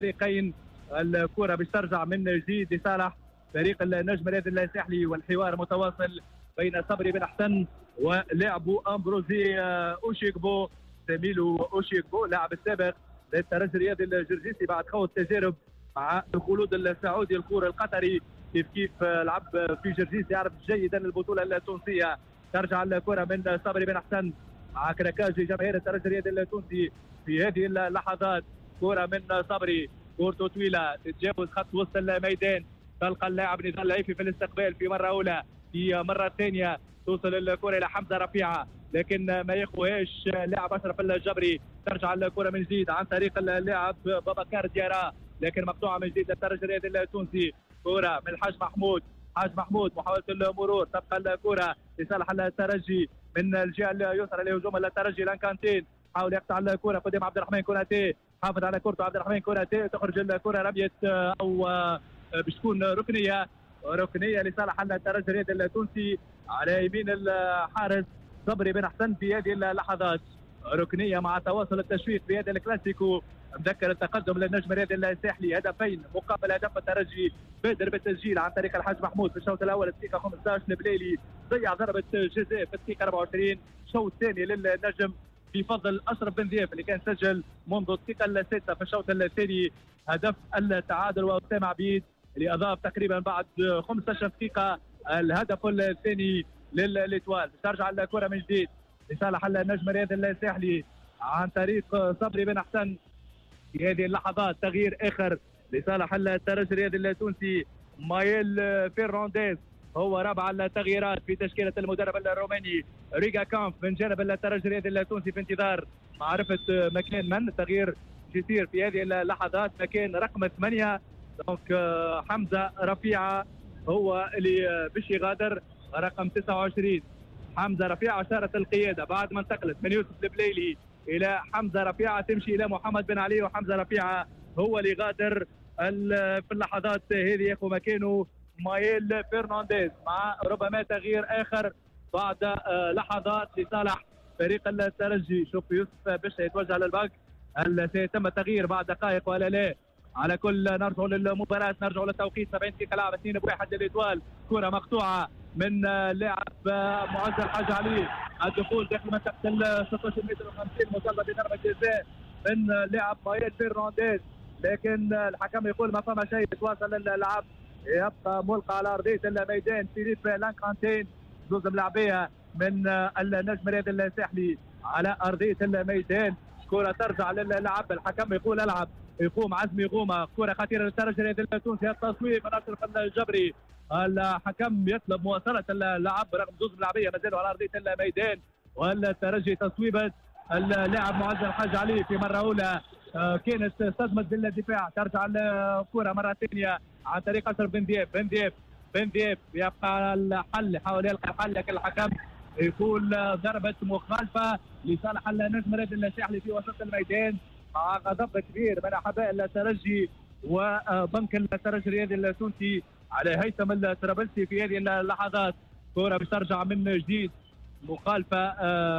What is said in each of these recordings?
الفريقين. الكرة باش ترجع من جديد لصالح فريق النجم الرياضي الساحلي، والحوار متواصل بين صبري بن حسن ولاعبو امبروزي اوشيكبو، زميله اوشيكبو لاعب السابق للترجي الرياضي الجرجيسي بعد خوض تجارب مع الخلود السعودي الكوري القطري. كيف لعب في جرجيس يعرف جيدا البطوله التونسيه. ترجع الكره من صبري بن حسن مع كراكاج جماهير الترجي الرياضي التونسي في هذه اللحظات. كره من صبري، كورته طويله تتجاوز خط وسط الميدان، تلقى اللاعب نضال العيفي في الاستقبال في مره اولى، في مره ثانيه توصل الكره الى حمزه رفيعه لكن ما ياخذهاش لاعب اشرف الجبري. ترجع الكره من جديد عن طريق اللاعب بابكار ديارا لكن مقطوعه من جديد للترجي الرياضي التونسي. كره من الحاج محمود، حاج محمود محاوله المرور، تبقى الكره لصالح الترجي من الجهه اليسرى لهجوم الترجي. لانكانتين حاول يقطع الكره قدام عبد الرحمن كوناتي، حافظ على كرته عبد الرحمن كوناتي، تخرج الكره رميه او باش تكون ركنيه لصالح الترجي الرياضي التونسي على يمين الحارس صبري بن حسن في هذه اللحظات. ركنيه مع تواصل التشويق في هذا الكلاسيكو. مذكر التقدم للنجم الرياضي الساحلي هدفين مقابل هدف الترجي. بادر بالتسجيل عن طريق الحاج محمود في الشوط الاول الدقيقه 15. البليلي ضيع ضربه جزاء في الدقيقه 24. الشوط الثاني للنجم بفضل اشرف بن ضياف اللي كان سجل منذ الدقيقه السادسه في الشوط الثاني هدف التعادل، واسامه عبيد اللي اضاف تقريبا بعد 15 دقيقه الهدف الثاني للإتوال. ترجع الكره من جديد لصالح النجم الرياضي الساحلي عن طريق صبري بن حسن في هذه اللحظات. تغيير اخر لصالح الترجي الرياضي التونسي، مايل فيرنانديز هو رابع التغييرات في تشكيله المدرب الروماني. ريغا كامف من جانب الترجي الرياضي التونسي في انتظار معرفه مكان من التغيير يصير في هذه اللحظات. مكان رقم 8 دونك حمزه رفيعه هو اللي باش يغادر. رقم 29 حمزه رفيعه اشارت القياده بعد ما انتقلت من يوسف البليلي الى حمزه رفيعه تمشي الى محمد بن علي، وحمزه رفيعه هو اللي غادر في اللحظات هذه ياخذ مكانه مايل فرنانديز مع ربما تغيير اخر بعد لحظات لصالح فريق الترجي. شوف يوسف باش يتوجه للباك، هل سيتم التغيير بعد دقائق ولا لا؟ على كل نرجع للمباراة، نرجع للتوقيت 70 دقيقة لعب 2-1 للإتوال. كرة مقطوعة من لاعب معز الحاج علي، الدخول داخل منطقة ال 16 متر و50 مطالبة بضربة جزاء من لاعب مايل فيرنانديز لكن الحكم يقول ما فما شيء. تواصل اللعب، يبقى ملقى على أرضية الميدان فيليب لانكانتين، زوز ملاعبية من النجم الرياضي الساحلي على أرضية الميدان. كرة ترجع للعب، الحكم يقول العب، يقوم عزمي غومة. كرة خطيرة للترجي الرياضي التونسي، التصويب من أشرف الجبري. الحكم يطلب مواصلة اللعب رغم زوز ملاعبية ما زالوا على أرضية الميدان، والترجي تصويبة اللاعب معز الحاج علي في مرة أولى كانت صدمة بالدفاع. ترجع الكرة مرة ثانية عن طريق أشرف بن ضياف. بن ضياف يبقى الحل، يحاول يلقى الحل لكن الحكم يقول ضربة مخالفة لصالح النجم الرياضي الساحلي في وسط الميدان مع غضب كبير من أحباء الترجي وبنك الترجي الرياضي التونسي على هيثم الترابلسي في هذه اللحظات. كرة بترجع من جديد، مخالفة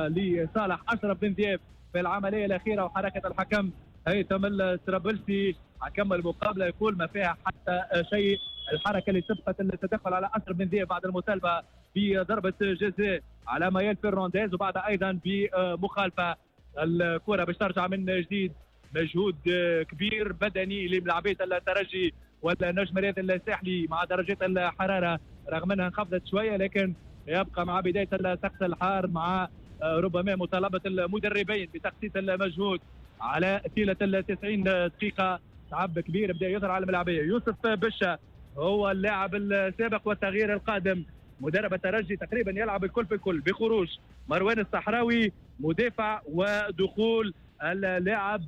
لصالح أشرف بن ضياف في العملية الأخيرة وحركة الحكم هيثم الترابلسي. حكم المقابلة يقول ما فيها حتى شيء. الحركة اللي سبقت التدخل على أشرف بن ضياف بعد المطالبة بضربة جزاء على مايل فيرنانديز وبعد أيضا بمخالفة. الكرة باش ترجع من جديد، مجهود كبير بدني للاعبية الترجي والنجم الرياضي الساحلي مع درجات الحرارة رغم انها انخفضت شوية لكن يبقى مع بداية الطقس الحار مع ربما مطالبة المدربين بتخصيص المجهود على طيلة 90 دقيقة. تعب كبير بدا يظهر على الملاعبية. يوسف بشا هو اللاعب السابق والتغيير القادم. مدرب الترجي تقريبا يلعب الكل في الكل بخروج مروان الصحراوي مدافع ودخول اللاعب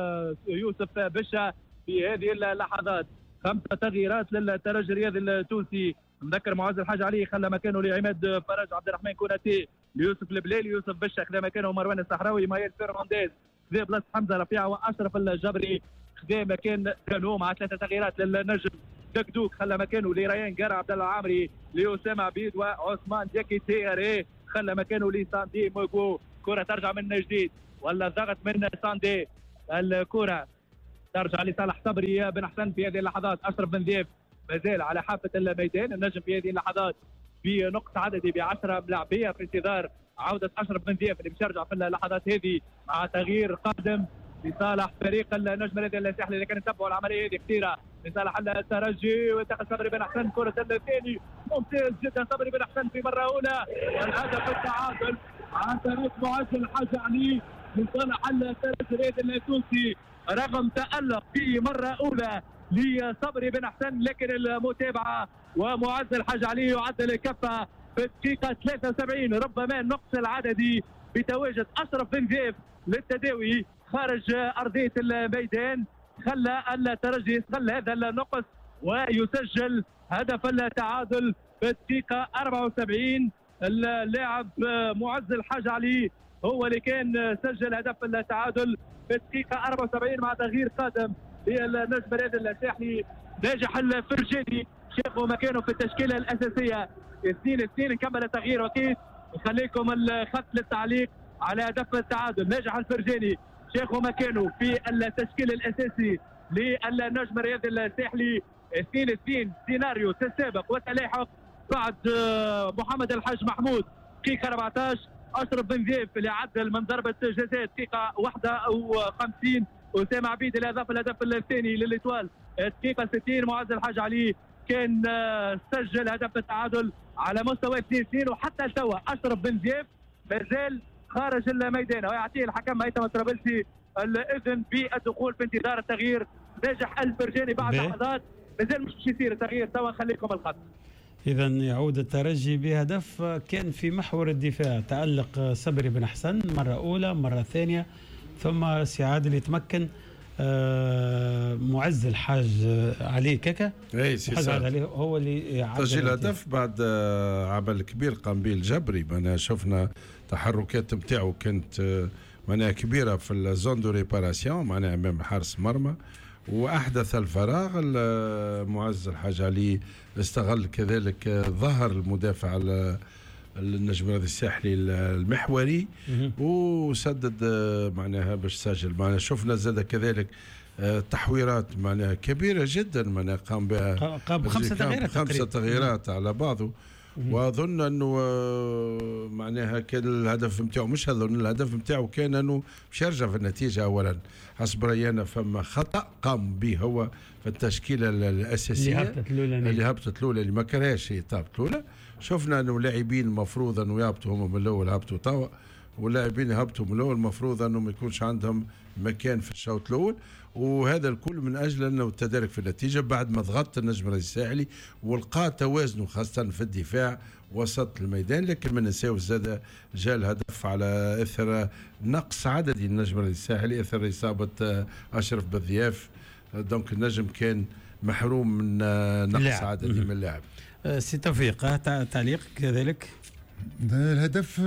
يوسف بشا في هذه اللحظات. 5 تغييرات للترجي الرياضي التونسي. نذكر معز الحاج علي خلى مكانه لعماد فرج، عبد الرحمن كوناتي ليوسف البليلي، يوسف بشا خذا مكانه مروان الصحراوي، مايل فيرنانديز خذا بلاصه حمزه رفيعه واشرف الجبري خذا مكان كانوا مع 3 تغييرات للنجم. دكدوك خلى مكانه لريان قرع، عبد الله العامري لاسامه عبيد وعثمان ديكي تيري خلى مكانه لساندي موغو. كره ترجع من جديد ولا ضغط من ساندي. الكره ترجع لصالح صبري بن حسن في هذه اللحظات. اشرف بن ذيف مازال على حافه الميدان، النجم في هذه اللحظات بنقص عددي ب10 ملاعبيه في انتظار عوده اشرف بن ذيف اللي باش يرجع في اللحظات هذه مع تغيير قادم لصالح فريق النجم الذي الساحلي. لكن نتبعوا العمليه هذه كثيره لصالح الترجي، وينتقل صبري بن حسن كره الثاني ممتاز جدا صبري بن حسن في مره اولى، والهدف التعادل عن طريق معز الحاج علي لصالح الترجي التونسي رغم تألق في مرة أولى لصبري بن حسن. لكن المتابعة ومعز الحاج علي يعدل الكفة في الدقيقة 73 ربما النقص العددي بتواجد أشرف بن ذيف للتداوي خارج أرضية الميدان خلى الترجي يستغل هذا النقص ويسجل هدف التعادل في الدقيقة 74. اللاعب معز الحاج علي هو اللي كان سجل هدف التعادل في الدقيقة 74 مع تغيير قادم للنجم الرياضي الساحلي. ناجح الفرجاني شافوا مكانه في التشكيلة الأساسية 2-2. نكمل التغيير أكيد نخليكم الخط للتعليق على هدف التعادل. ناجح الفرجاني شافوا مكانه في التشكيل الأساسي للنجم الرياضي الساحلي 2-2. سيناريو تسابق وتلاحق بعد محمد الحاج محمود دقيقة 14. أشرف بن ذيف اللي عدل من ضربة جزاء دقيقة 51. أسامة عبيد اللي أضاف الهدف الثاني للإتوال دقيقة 60. معز الحاج علي كان سجل هدف التعادل على مستوى 2-2. وحتى توا أشرف بن ذيف مازال خارج الميدان ويعطيه الحكم هيثم الطرابلسي الإذن بالدخول في انتظار التغيير. ناجح الفرجاني بعد لحظات مازال مش يصير التغيير توا نخليكم الخط. إذا يعود الترجي بهدف كان في محور الدفاع. تألق صبري بن حسن مرة أولى مرة ثانية ثم سي عادل يتمكن معز الحاج علي كاكا الحاج علي هو اللي سجل الهدف بعد عمل كبير قام به الجبري. معناها شفنا تحركات نتاعو كانت معناها كبيرة في الزون دو ريباراسيون معناها أمام حارس مرمى، وأحدث الفراغ. معز الحاج علي استغل كذلك ظهر المدافع النجم الرياضي الساحلي المحوري وسدد معناها باش سجل. معناها شفنا زاد كذلك تحويرات معناها كبيرة جدا معناها قام بها خمسة تغييرات على بعضه. واظن انه معناها كان الهدف نتاعو مش اظن الهدف نتاعو كان انه باش يرجع في النتيجه. اولا حسب راينا فما خطا قام به هو في التشكيله الاساسيه اللي هبطت الاولى اللي ما كرهاش هي طابت الاولى. شفنا انه لاعبين المفروض انه يهبطوا هم من الاول هبطوا توا، واللاعبين هبطوا من الاول المفروض انه ما يكونش عندهم مكان في الشوط الاول. وهذا الكل من اجل انه التدارك في النتيجه بعد ما ضغط النجم الرياضي الساحلي ولقى توازنه خاصه في الدفاع وسط الميدان. لكن ما نساوش زاد جاء الهدف على اثر نقص عددي النجم الرياضي الساحلي اثر اصابه اشرف بالضياف. دونك النجم كان محروم من نقص عددي من اللاعب. سي توفيق تعليق كذلك. الهدف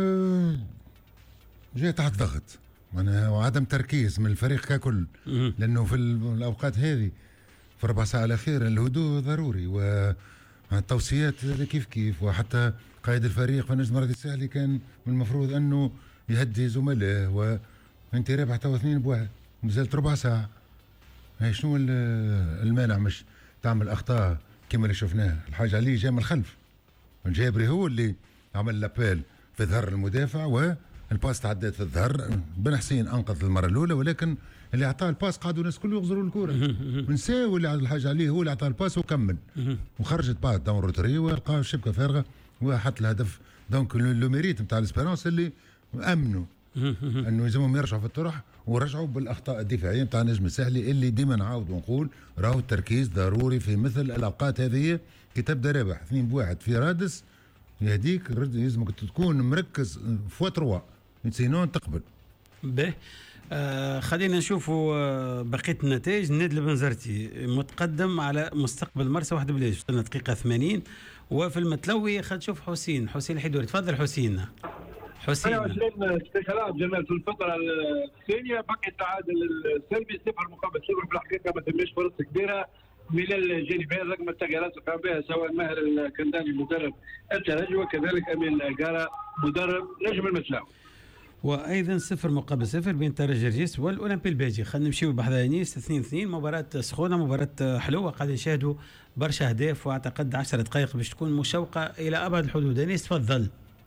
جاء تحت ضغط وعدم تركيز من الفريق ككل، لأنه في الأوقات هذه في ربع ساعة الأخيرة الهدوء ضروري والتوصيات كيف وحتى قائد الفريق في النجم الرياضي الساحلي كان من المفروض أنه يهدي زملائه. وأنت رابح توا 2-1 نزلت ربع ساعة، شنو المانع مش تعمل أخطاء كما اللي شفناه؟ الحاج علي جاء من الخلف، الجابري هو اللي عمل لابيل في ظهر المدافع والباس تعدات في الظهر. بن حسين انقذ المره الاولى، ولكن اللي اعطاه الباس قعدوا الناس كله يغزروا الكره نساو اللي الحاج عليه هو اللي اعطاه الباس وكمل وخرجت بعد دون روتري ولقى الشبكه فارغه وحط الهدف. دونك لو ميريت نتاع الاسبيرونس اللي امنوا انه يلزمهم يرجعوا في الطرح ورجعوا بالاخطاء الدفاعيه نتاع النجم الساحلي اللي ديما نعاود ونقول راهو التركيز ضروري في مثل الاوقات هذه. كي تبدا رابح 2-1 في رادس يهديك لازمك تكون مركز فوا 3 سينون تقبل به. خلينا نشوفوا بقيه النتائج. النادي البنزرتي متقدم على مستقبل مرسى واحد بلاش وصلنا دقيقه 80. وفي المتلوي خلينا نشوف حسين الحدوري. تفضل حسين. 20 استقلال جمال في الفتره الثانيه بقي التعادل السلبي 0-0 في الحقيقه. ما تمش فرص كبيره من الجانبين رغم التغييرات اللي قام بها سواء ماهر الكنداني مدرب الترجي وكذلك امين قاره مدرب نجم المتلاوي. وايضا 0-0 بين ترجي رجيس والاولمبي البلجيكي. خلينا نمشيو بحذا نيس 2-2 مباراه سخونه مباراه حلوه قاعدين نشاهدوا برشا اهداف واعتقد 10 دقائق باش تكون مشوقه الى ابعد الحدود. انيس تفضل.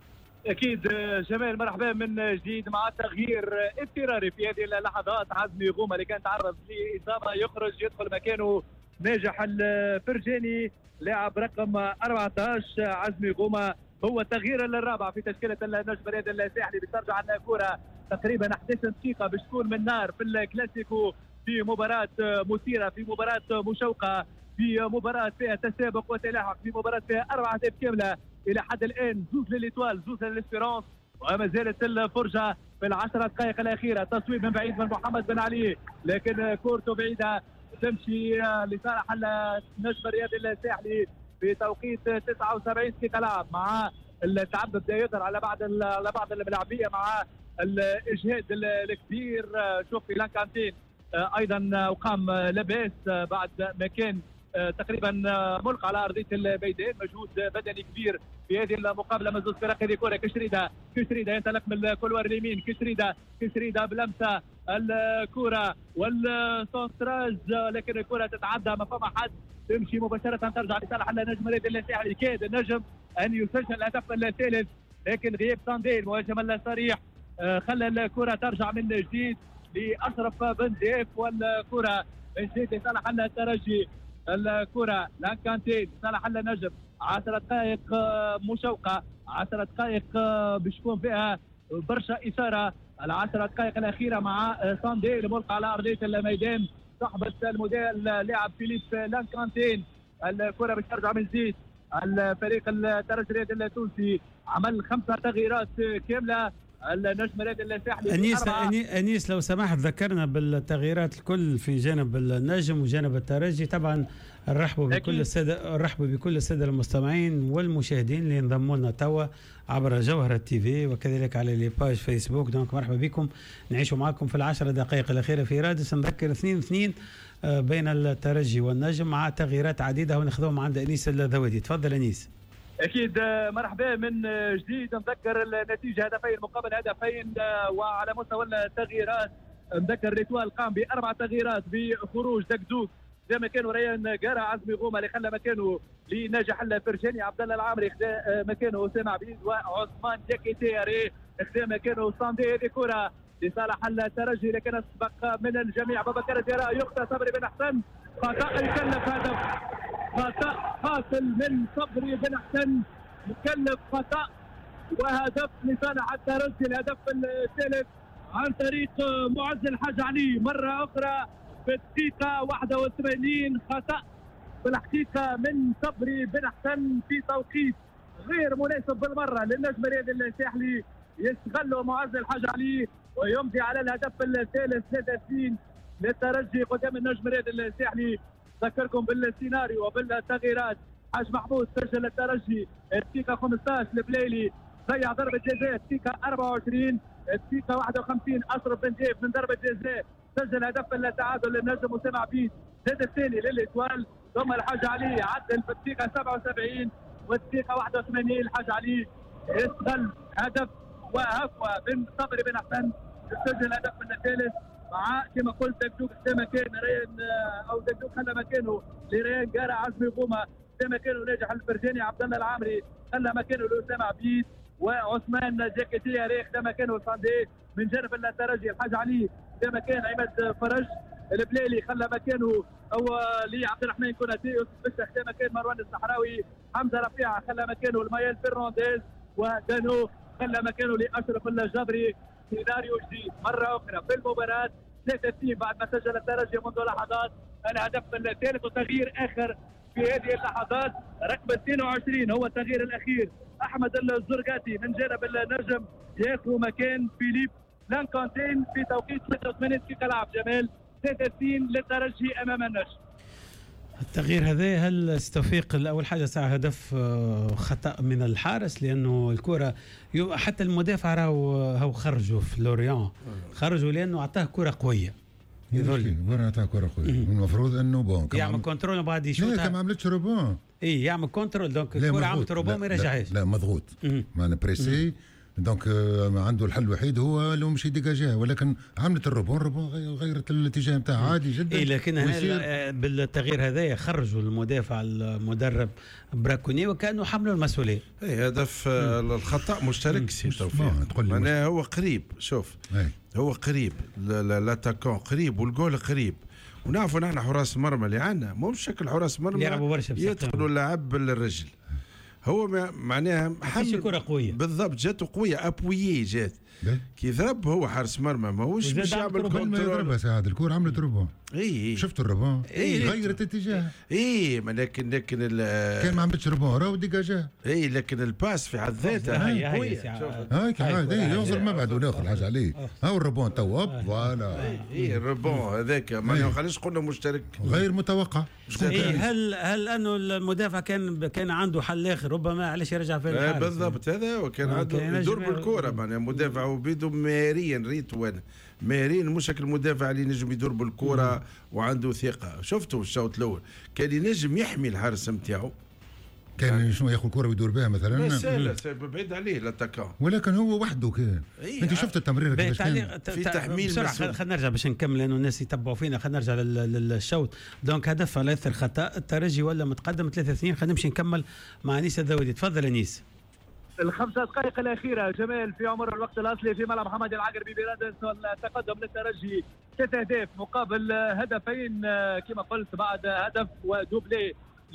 اكيد جمال مرحبا من جديد مع تغيير اضطراري في هذه اللحظات. عزمي غوما اللي كان تعرض لاصابه يخرج يدخل مكانه ناجح الفرجاني لاعب رقم 14. عزمي غوما هو التغيير الرابع في تشكيله النجم الرياضي الساحلي. بترجع عندنا كره تقريبا 11 دقيقه باش تكون من نار في الكلاسيكو، في مباراه مثيره، في مباراه مشوقه، في مباراه فيها تسابق وتلاحق، في مباراه فيها 4 أهداف كامله الى حد الان، زوز للإيطوال زوز للإسبيرونس. وما زالت الفرجه في العشر دقائق الاخيره. تصويب من بعيد من محمد بن علي لكن كورته بعيده تمشي لصالح النجم الرياضي الساحلي في توقيت 79 دقيقه لعب. مع التعب بدا يظهر على بعض الملاعبيه مع الاجهاد الكبير. شوف في لانكانتين ايضا وقام لاباس بعد ما كان تقريبا ملقى على ارضيه الميدان. مجهود بدني كبير في هذه المقابله. مزوز فرق هذه كره كشريده ينطلق من الكولوار اليمين. كشريده بلمسه الكره والسونتراج لكن الكره تتعدى ما فما حد تمشي مباشره ترجع لصالح النجم الرياضي الساحلي. كاد النجم ان يسجل الهدف الثالث لكن غياب ساندي المهاجم الصريح خلى الكره ترجع من جديد لاشرف بن زيف والكره من جديد لصالح الترجي. الكره لانكانتين لصالح النجم. 10 دقائق مشوقه، 10 دقائق باش يكون فيها برشا اثاره. العشر دقائق الاخيره مع ساندي الملقى على ارضيه الميدان صاحبه اللاعب فيليب لانكانتين. الكره باش ترجع من جديد. الفريق الترجي الرياضي التونسي عمل 5 تغييرات كامله. النجم الرياضي الساحلي انيس لو سمحت ذكرنا بالتغييرات الكل في جانب النجم وجانب الترجي. طبعا نرحبوا بكل الساده المستمعين والمشاهدين اللي انضموا لنا توا عبر جوهرة تي في وكذلك على لي باج فيسبوك. دونك مرحبا بكم نعيشوا معكم في العشر دقائق الاخيره في رادس. نذكر 2-2 بين الترجي والنجم مع تغييرات عديده وناخذهم عند انيس الذوادي. تفضل انيس. اكيد مرحبا من جديد. نذكر النتيجه هدفين مقابل هدفين. وعلى مستوى التغييرات نذكر ريتوال قام ب4 تغييرات بخروج دكدوك زي ما كانوا ريان قارع. عزمي غوما اللي خلى مكانه لناجح الفرجاني. عبد الله العامري خذا مكانه اسامه عبيد. وعثمان جاكيتياري خذا مكانه ساندي. هذه كره لصالح الترجي لكن اسبق من الجميع. بابكر ديراء يخطئ. صبري بن حسن خطا يكلف هدف. خطا قاتل من صبري بن حسن يكلف خطا وهدف لصالح الترجي. الهدف الثالث عن طريق معز الحاج علي مره اخرى في الدقيقه 81. خطا بالحقيقه من صبري بن حسن في توقيت غير مناسب بالمره للنجم الرياضي الساحلي. يستغله معز الحاج علي ويمضي على الهدف الثالث 3-2 للترجي قدام النجم الرياضي الساحلي. ذكركم بالسيناريو وبالتغييرات. حاج محمود سجل الترجي الدقيقه 15. البليلي ضيع ضربه جزاء الدقيقه 24. الدقيقه 51 اشرف بن جيف من ضربه جزاء سجل هدف التعادل للنجم اسامه عبيد. الزاد الثاني للإيطوال. ثم الحاج علي عدل في الدقيقه 77 والدقيقه 81 الحاج علي يستغل هدف وهفوه بن صبري بن حسن يسجل هدف الثالث مع كما قلت دكدوك خذا مكان ريان او دكدوك خلى مكانه لريان قارع. عزمي غوما خذا مكانه ناجح الفرجاني. عبد الله العامري خلى مكانه لاسامه عبيد. وعثمان جاكيتياري خذا مكانه ساندي. من جانب الترجي الحاج علي خذا مكان عماد فرج. البليلي خلى مكانه هو لعبد الرحمن كوناتي. يوسف بشا خذا مكان مروان الصحراوي. حمزه رفيعه خلى مكانه الميال فرنانديز. ودانو خلى مكانه لاشرف الجبري. سيناريو جديد مره اخرى في المباراه 3-2 بعد ما سجل الترجي منذ لحظات الهدف الثالث. وتغيير اخر في هذه اللحظات رقم 22 هو التغيير الاخير. احمد الزرقاتي من جانب النجم ياخذ مكان فيليب لانكانتين في توقيت 83 دقيقه لعب. جمال 3-2 للترجي امام النجم. التغيير هذا هل استوفيق اول حاجه ساعه هدف خطا من الحارس لانه الكره حتى المدافع راهو خرجوا في لوريان خرجوا لانه اعطاه كره قويه. يظل اعطاه كره قويه. المفروض انه يعمل كنترول وبعد يشوطها. لا ما عملتش روبون. يعمل كنترول دونك الكره عملت روبون ما يرجعهاش. لا مضغوط معنا بريسي دونك عنده الحل الوحيد هو لو مش يديجاجيها، ولكن عملت الروبون غيرت الاتجاه نتاعها عادي جدا. لكن بالتغيير هذا خرجوا المدافع المدرب براكوني وكانه حملوا المسؤوليه. هدف الخطا مشترك سي توفيق، معناها هو قريب. شوف هو قريب، لاتاكون قريب والجول قريب، ونعرفوا نحن حراس المرمى اللي عندنا مو بشكل حراس مرمى يدخلوا اللعب بالرجل. هو معناها حمل كرة قوية بالضبط، جاته قوية ابويي جات كي ضرب. هو حارس مرمى ماهوش باش يعمل كنترول. ساعد الكرة عملت روبون. شفت الروبون غيرت اتجاه. لكن كان ما عملتش روبون راهو ديجاجاه. لكن الباس في حد ذاتها قوية. هاك عادي يوصل ما بعد وناخذ حاجة عليه. هاو الروبون تو فوالا. الروبون هذاك ما خليش قلنا مشترك غير متوقع. هل انه المدافع كان عنده حل اخر ربما علاش يرجع في الحارس؟ بالضبط هذا، وكان عنده يدور بالكرة معناها مدافع وبيدو مهاريا. ريت وانا مهاريين مش هكا المدافع اللي ينجم يدور بالكرة وعنده ثقة. شفتوا الشوط الأول كان ينجم يحمي الحارس نتاعو، كان شنو ياخذ الكرة ويدور بها مثلا. سهلة بعيد عليه لاتاكون، ولكن هو وحده كان. انت شفت التمرير كيفاش كان في تحميل. خلينا نرجع باش نكمل لانه الناس يتبعوا فينا. خلينا نرجع للشوط. دونك هدف على اثر خطا الترجي ولا متقدم 3-2. خلينا نمشي نكمل مع انيس الذودي. تفضل انيس. الخمسة دقائق الأخيرة جمال في عمر الوقت الأصلي في ملعب محمد العقربي برادس، والتقدم للترجي 3 أهداف مقابل هدفين كما قلت بعد هدف ودوبلي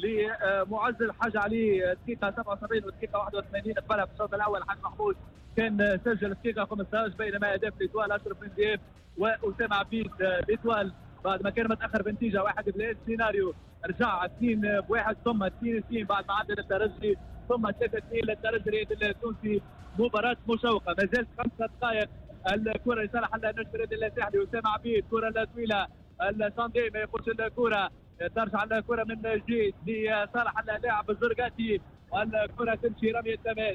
لمعز الحاج علي دقيقة 77 ودقيقة 81 قبلها في الشوط الأول. حاج محمود كان سجل دقيقة 15، بينما أهداف ليتوال أشرف بن زياد وأسامة عبيد. ليتوال بعد ما كان متأخر بنتيجة 1 بلا سيناريو رجع 2-1 ثم 2-2 بعد ما عدل الترجي ثم 3-2 للترجي التونسي. مباراة مشوقة ما زالت 5 دقائق. الكرة لصالح النجم الرياضي الساحلي أسامة عبيد، كرة طويلة الساندي ما ياخذش الكرة، ترجع الكرة من جديد لصالح اللاعب الزرقاتي، والكرة تمشي رمية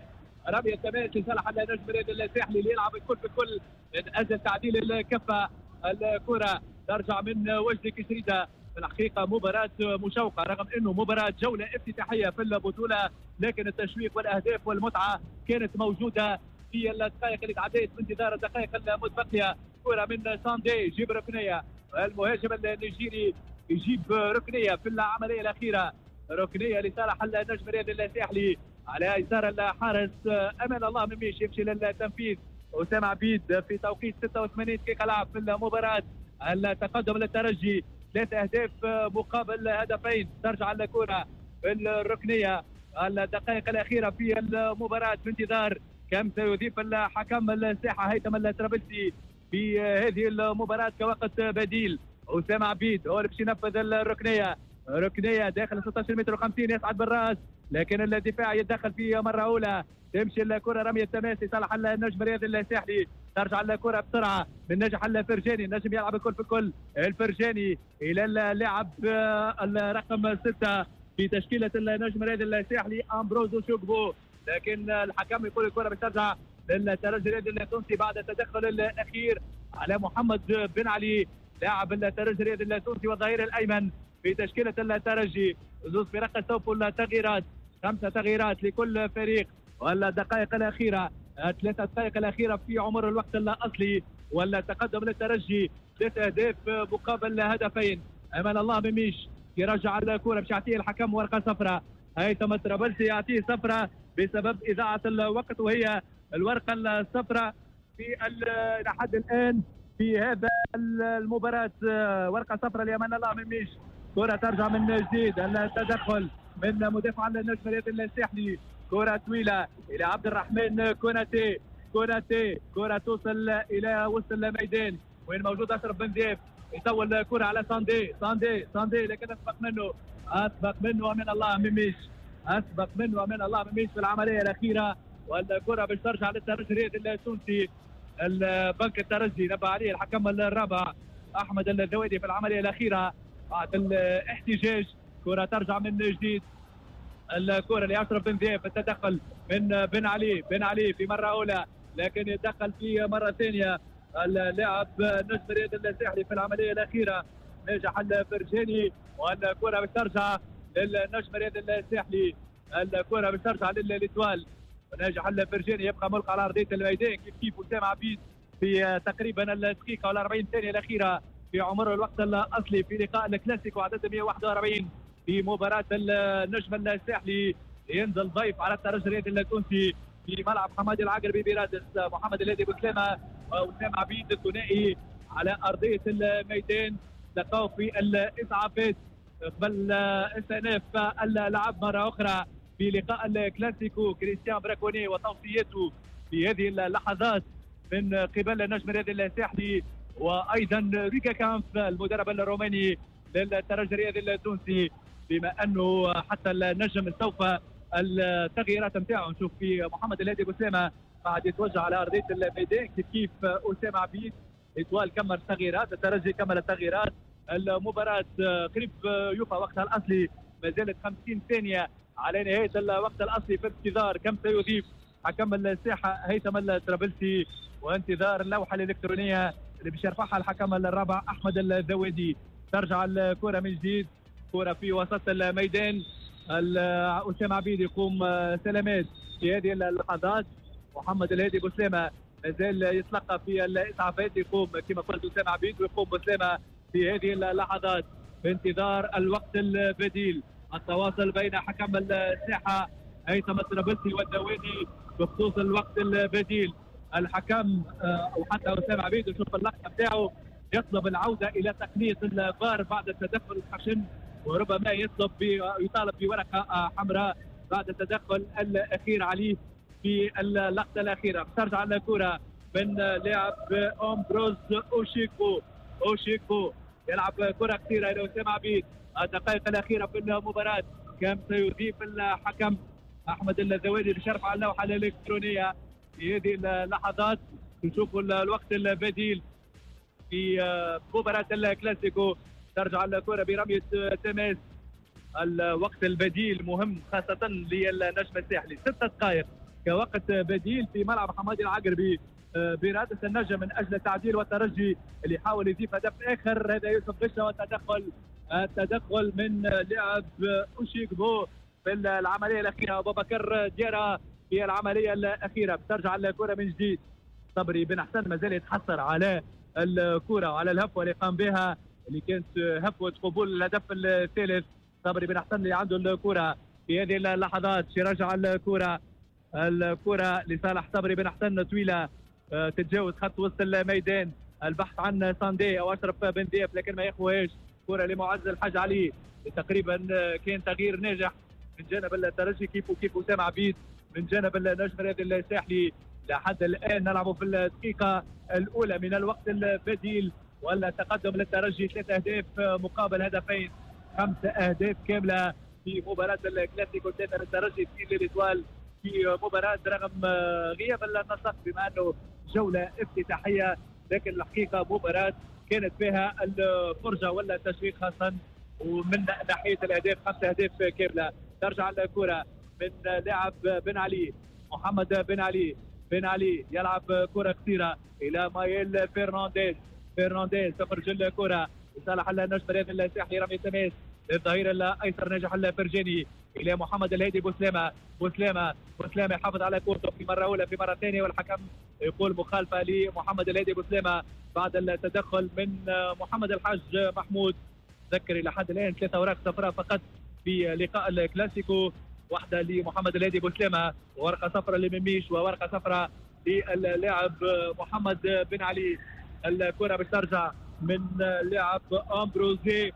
تماس لصالح النجم الرياضي الساحلي اللي يلعب الكل بكل من أجل تعديل الكفة. الكرة ترجع من وجدي كشريدة. في الحقيقة مباراة مشوقة رغم أنه مباراة جولة افتتاحية في البطولة، لكن التشويق والأهداف والمتعة كانت موجودة في الدقائق اللي تعديت بانتظار الدقائق المتبقية. كرة من ساندي يجيب ركنية، المهاجم النيجيري يجيب ركنية في العملية الأخيرة، ركنية لصالح النجم الرياضي الساحلي على يسار الحارس أمان الله من ميش يمشي للتنفيذ. أسامة عبيد في توقيت 86 دقيقة لعب في المباراة. التقدم للترجي 3 أهداف مقابل هدفين. ترجع الكرة في الركنية الدقائق الأخيرة في المباراة بانتظار كم سيضيف الحكم الساحة هيثم الترابلسي في هذه المباراة كوقت بديل. أسامة عبيد هو اللي باش ينفذ ركنية داخل 16 متر و50 يصعد بالراس، لكن الدفاع يتدخل في مرة أولى. تمشي الكرة رمية تماس لصالح النجم الرياضي الساحلي. ترجع الكرة بسرعة من نجح الفرجاني، النجم يلعب الكل في الكل. الفرجاني إلى اللاعب الرقم 6 في تشكيلة النجم الرياضي الساحلي أمبروزو شوكبو، لكن الحكم يقول الكرة بترجع للترجي الرياضي التونسي بعد التدخل الأخير على محمد بن علي لاعب الترجي الرياضي التونسي والظهير الأيمن في تشكيلة الترجي. زوز فرق سوف التغييرات، 5 تغييرات لكل فريق. والدقائق الأخيرة 3 دقائق الأخيرة في عمر الوقت الأصلي، والتقدم للترجي 3 أهداف مقابل هدفين. أمان الله مميش يرجع الكرة باش يعطيه الحكم ورقة صفراء. هيثم الترابلسي يعطيه صفراء بسبب إذاعة الوقت، وهي الورقة الصفراء في لحد الآن في هذا المباراة. ورقة صفراء لأمان الله مميش. كرة ترجع من جديد، التدخل من مدافع النجم الرياضي الساحلي. كرة طويلة إلى عبد الرحمن كوناتي. كرة توصل إلى وسط الميدان وين موجود أشرف بن زياد، يطول كرة على ساندي لكن أسبق منه من الله مميش في العملية الأخيرة. والكرة باش ترجع للترجي الرياضي التونسي. البنك الترجي نبه عليه الحكم الرابع أحمد الذويدي في العملية الأخيرة بعد الاحتجاج. كرة ترجع من جديد، الكرة لأشرف بن زياد، التدخل من بن علي في مرة أولى، لكن يتدخل في مرة ثانية اللاعب نجم الرياضي الساحلي في العملية الأخيرة نجح الفرجاني. والكرة بترجع للنجم الرياضي الساحلي، الكرة بترجع للإتوال وناجح الفرجاني يبقى ملقى على ارضيه الميدان كيف وسام عبيد في تقريبا الدقيقه ولا 40 ثانيه الاخيره في عمر الوقت الاصلي في لقاء الكلاسيكو عدد 141 في مباراه النجم الساحلي. ينزل ضيف على الترجي الرياضي التونسي في ملعب حمادي العقربي برادس. محمد الهادي بوسلامه وسام عبيد الثنائي على ارضيه الميدان. لقاو في الاسعافات قبل استئناف اللعب مره اخرى في لقاء الكلاسيكو. كريستيان براكوني وتوصيته في هذه اللحظات من قبل النجم الرياضي الساحلي، وايضا ريكا كامف المدرب الروماني للترجي الرياضي التونسي، بما انه حتى النجم استوفى التغييرات نتاعو. نشوف في محمد الهادي بوسلامه بعد يتوجه على ارضيه الميدان كيف اسامه عبيد اطوال كمل التغييرات، الترجي كمل التغييرات. المباراه قريب يوفى وقتها الاصلي، ما زالت 50 ثانيه على نهايه الوقت الاصلي في انتظار كم سيضيف حكم الساحه هيثم الطرابلسي، وانتظار اللوحه الالكترونيه اللي باش يرفعها الحكم الرابع احمد الزوادي. ترجع الكره من جديد، كره في وسط الميدان. اسامه عبيد يقوم سلامات في هذه اللحظات. محمد الهادي بوسلامه مازال يتلقى في الاسعافات، يقوم كما قلت اسامه عبيد ويقوم بوسلامه في هذه اللحظات بانتظار الوقت البديل. التواصل بين حكم الساحه هيثم الطرابلسي والزوادي بخصوص الوقت البديل. الحكم وحتى اسامه عبيد نشوف اللقطه بتاعه يطلب العوده الى تقنيه الفار بعد التدخل الخشن، وربما يطالب بورقه حمراء بعد التدخل الاخير عليه في اللقطه الاخيره. ترجع الكره من لاعب امبروز اوشيكو يلعب كره كثيره الى اسامه عبيد. الدقائق الاخيره في المباراه كم سيضيف الحكم احمد الزوادي بشرف على اللوحه الالكترونيه في هذه اللحظات. نشوفوا الوقت البديل في مباراه الكلاسيكو. ترجع الكره برميه تماس. الوقت البديل مهم خاصه للنجم الساحلي، 6 دقائق كوقت بديل في ملعب حمادي العقربي برادس النجم من اجل التعديل، والترجي اللي يحاول يضيف هدف اخر. هذا يوسف غشه والتدخل من لاعب اوشيكبو في العمليه الاخيره، ابو بكر ديارا في العمليه الاخيره. بترجع الكره من جديد. صبري بن حسن ما زال يتحسر على الكره وعلى الهفوه اللي قام بها، اللي كانت هفوه قبول الهدف الثالث. صبري بن حسن اللي عنده الكره في هذه اللحظات يرجع الكره لصالح صبري بن حسن طويله تتجاوز خط وسط الميدان. البحث عن ساندي او اشرف بن ديف لكن ما يخوهاش. كره لمعز الحاج علي، تقريبا كان تغيير ناجح من جانب الترجي كيف اسامه عبيد من جانب النجم الرياضي الساحلي. لحد الان نلعب في الدقيقه الاولى من الوقت البديل، ولا تقدم للترجي 3 أهداف مقابل هدفين، 5 أهداف كامله في مباراه الكلاسيكو. 3 للترجي 2 للإطوال في مباراه رغم غياب النسق بما انه جوله افتتاحيه، لكن الحقيقه مباراه كانت فيها الفرجه ولا التشويق خاصه، ومن ناحيه الاهداف 5 أهداف كامله. ترجع الكره من لاعب بن علي، محمد بن علي يلعب كره قصيره الى مايل فرنانديز تخرج الكره لصالح النجم الرياضي الساحلي. رمي تماس للظهير الايسر ناجح الفرجاني الى محمد الهادي بوسلامه يحافظ على كورته في مره اولى في مره ثانيه، والحكم يقول مخالفه لمحمد الهادي بوسلامه بعد التدخل من محمد الحاج محمود. ذكر الى حد الان 3 اوراق صفراء فقط في لقاء الكلاسيكو، واحده لمحمد الهادي بوسلامه وورقه صفراء لمميش وورقه صفراء للاعب محمد بن علي. الكره بترجع من لاعب امبروزي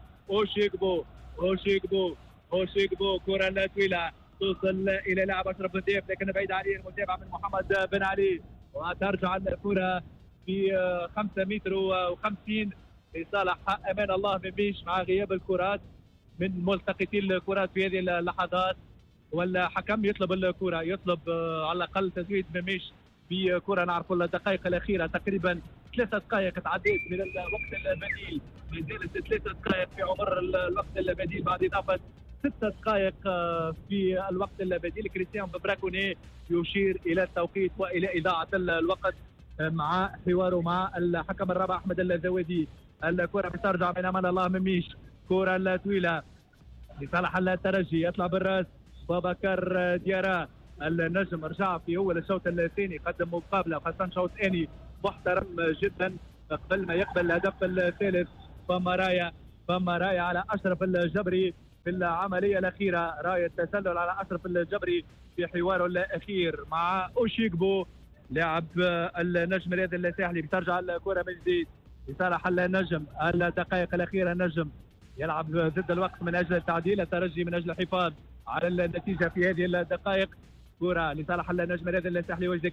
اوشيكبو كره طويله توصل الى لاعب اشرف بن ديف لكن بعيد عليه المتابعه من محمد بن علي، وترجع الكره في 5 متر و50 لصالح امان الله مميش مع غياب الكرات من ملتقطي الكرات في هذه اللحظات. والحكم يطلب الكره، يطلب على الاقل تزويد مميش بكره. نعرفوا الدقائق الاخيره تقريبا 3 دقائق تعديت من الوقت البديل، ما زالت 3 دقائق في عمر الوقت البديل بعد اضافه 6 دقائق في الوقت البديل. كريستيان براكوني يشير الى التوقيت والى اضاعه الوقت مع حواره مع الحكم الرابع احمد الزوادي. الكره بترجع من امان الله مميش، كره طويله لصالح الترجي، يطلع بالراس بابكر ديارا النجم رجع في اول الشوط الثاني، قدم مقابله خاصه شوط ثاني محترم جدا قبل ما يقبل الهدف الثالث. فما رايه على اشرف الجبري في العمليه الاخيره، رايه تسلل على اشرف الجبري في حواره الاخير مع اوشيغبو لاعب النجم الرياضي الساحلي. بترجع الكره من جديد لصالح النجم. الدقائق الاخيره النجم يلعب ضد الوقت من اجل التعديل، الترجي من اجل الحفاظ على النتيجه في هذه الدقائق. كره لصالح النجم الرياضي الساحلي، وجد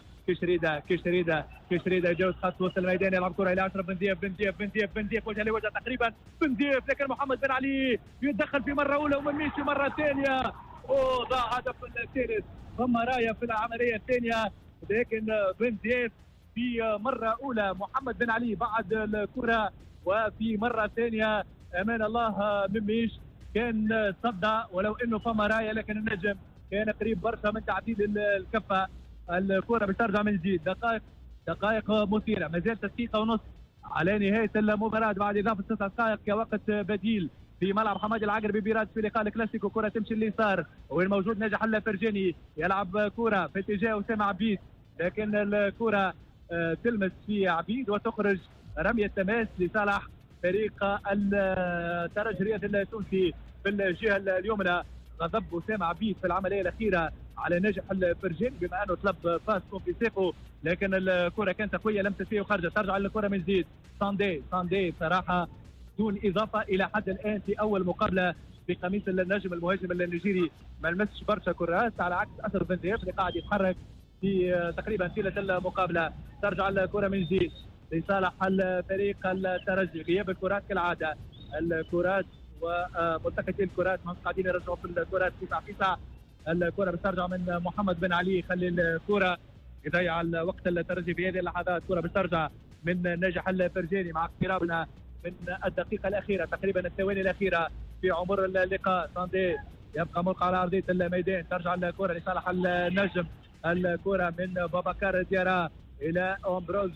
كشريده يجاوز خط وسط الميدان، يلعب كره الى اشرف بن ديف وجه لوجه تقريبا بن ديف، لكن محمد بن علي يتدخل في مره اولى وما مشي مره ثانيه وضاع هدف الثالث. ثم رايه في العمليه الثانيه، لكن بن ديف في مره اولى محمد بن علي بعد الكره، وفي مره ثانيه امان الله مميش كان صدى، ولو انه فما رايه لكن النجم كان قريب برشا من تعديل الكفه. الكره بترجع من جديد، دقائق مثيره، ما زالت دقيقه ونص على نهايه المباراه بعد اضافه 9 دقائق كوقت بديل في ملعب حمادي العقربي بيراد في لقاء الكلاسيكو. كره تمشي لليسار وين موجود ناجح الفرجاني، يلعب كره في اتجاه اسامه عبيد، لكن الكره تلمس في عبيد وتخرج رميه تماس لصالح فريق الترجي الرياضي التونسي في الجهه اليمنى. غضب اسامه عبيد في العمليه الاخيره على ناجح الفرجاني بما انه طلب باس في ساقه، لكن الكره كانت قويه لمست فيه وخرجت. ترجع الكره من جديد ساندي صراحه دون اضافه الى حد الان في اول مقابله بقميص النجم المهاجم النيجيري، ما لمسش برشا كرات على عكس اشرف بن دياب اللي قاعد يتحرك في تقريبا ثلث المقابله. ترجع الكره من جديد لصالح الفريق الترجي، غياب الكرات كالعاده، الكرات وملتقطي الكرات ما قاعدين يرجعوا في الكرات 9-9. الكره بترجع من محمد بن علي، يخلي الكره يضيع الوقت الترجي في هذه اللحظات. كره بترجع من ناجح الفرجاني مع اقترابنا من الدقيقه الاخيره تقريبا الثواني الاخيره في عمر اللقاء. ساندي يبقى ملقى على ارضيه الميدان، ترجع الكره لصالح النجم، الكره من بابكار ديارا الى امبروز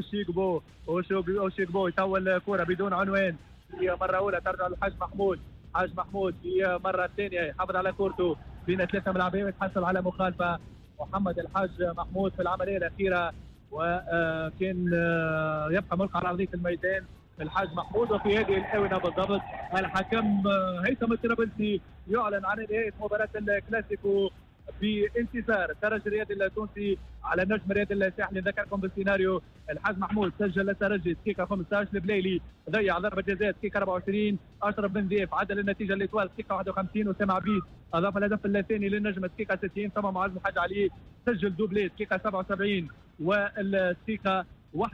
اوشيغبو يطول الكره بدون عنوان في مره اولى، ترجع للحاج محمود في مره ثانيه يحافظ على كورته بين 3 ملاعبين ويتحصل على مخالفه. محمد الحاج محمود في العمليه الاخيره، وكان يبقى ملقى على ارضيه الميدان الحاج محمود. وفي هذه الاونه بالضبط الحكم هيثم الطرابلسي يعلن عن نهايه مباراه الكلاسيكو بانتصار الترجي الرياضي التونسي على النجم الرياضي الساحلي. نذكركم بالسيناريو: الحاج محمود سجل الترجي دقيقه 15، البليلي ضيع ضربه جزاء دقيقه 24، اشرف بن ديف عدل النتيجه لطوال دقيقه 51، وسام عبيد اضاف الهدف الثاني للنجم دقيقه 60، ثم معاذ الحاج علي سجل دوبلي دقيقه 77 والدقيقه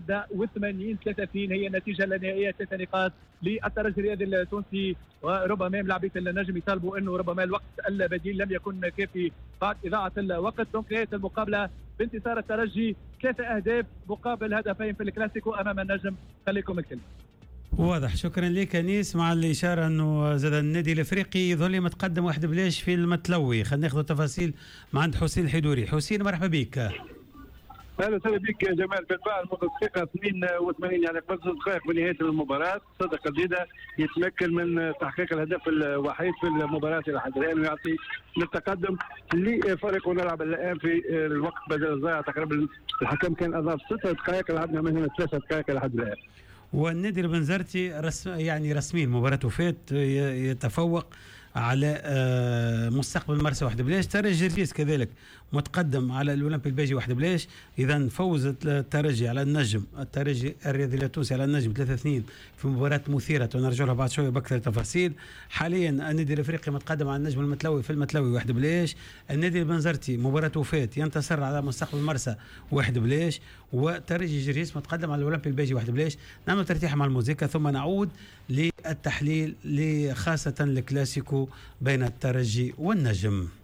81-33 هي النتيجه النهائيه 3 نقاط للترجي الرياضي التونسي. وربما لاعبي النجم يطالبوا انه ربما الوقت البديل لم يكن كافي بعد اضاعه الوقت. دونك نهايه المقابله بانتصار الترجي 3 اهداف مقابل هدفين في الكلاسيكو امام النجم. خليكم الكلمه. واضح، شكرا لك انيس. مع الاشاره انه زاد النادي الافريقي يظل متقدم 1-0 في المتلوي. خلينا ناخذ التفاصيل مع عند حسين الحدوري. حسين مرحبا بك. اهلا وسهلا بك يا جمال. بالفعل منذ الدقيقه 82 يعني قبل 6 دقائق من نهايه المباراه صدق الجديده يتمكن من تحقيق الهدف الوحيد في المباراه الى حد الان ويعطي للتقدم لفريق ونلعب الان في الوقت بدل الضائع تقريبا. الحكم كان اضاف 6 دقائق، لعبنا من هنا 3 دقائق الى حد الان. والنادي البنزرتي رسميا مباراته فات يتفوق على مستقبل مرسى 1-0. ترجي جرجيس كذلك متقدم على الاولمبي الباجي 1-0. اذا فوز الترجي على النجم، الترجي الرياضي التونسي على النجم 3-2 في مباراه مثيره ونرجع لها بعد شويه باكثر تفاصيل. حاليا النادي الافريقي متقدم على النجم المتلوي في المتلوي 1-0. النادي البنزرتي مباراته فات ينتصر على مستقبل مرسى 1-0. وترجي جرجيس متقدم على الاولمبي الباجي 1-0. نعمل ترتيح مع الموسيقى ثم نعود للتحليل خاصه الكلاسيكو بين الترجي والنجم.